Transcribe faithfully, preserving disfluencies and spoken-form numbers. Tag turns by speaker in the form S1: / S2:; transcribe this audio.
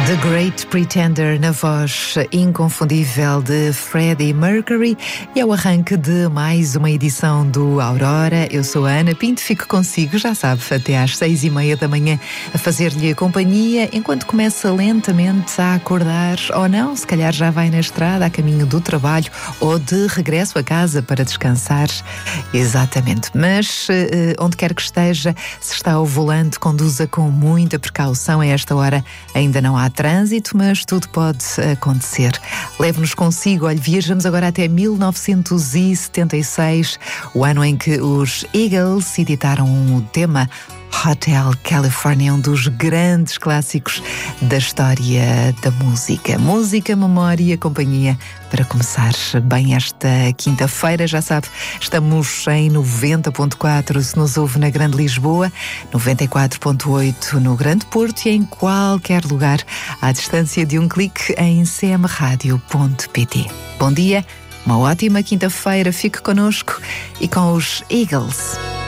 S1: The Great Pretender na voz inconfundível de Freddie Mercury e ao arranque de mais uma edição do Aurora. Eu sou a Ana Pinto, fico consigo, já sabe, até às seis e meia da manhã a fazer-lhe companhia enquanto começa lentamente a acordar ou não, se calhar já vai na estrada a caminho do trabalho ou de regresso a casa para descansar. Exatamente, mas uh, onde quer que esteja, se está ao volante, conduza com muita precaução. A esta hora ainda não há trânsito, mas tudo pode acontecer. Leve-nos consigo. Olha, viajamos agora até mil novecentos e setenta e seis, o ano em que os Eagles editaram o tema Hotel California, um dos grandes clássicos da história da música. Música, memória e companhia para começar bem esta quinta-feira. Já sabe, estamos em noventa ponto quatro se nos ouve na Grande Lisboa, noventa e quatro ponto oito no Grande Porto e em qualquer lugar à distância de um clique em c m radio ponto p t. Bom dia, uma ótima quinta-feira, fique connosco e com os Eagles.